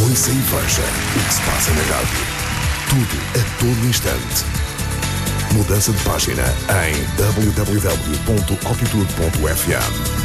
Ouça e veja o que se passa na rádio. Tudo a todo instante. Mudança de página em www.altitude.fm.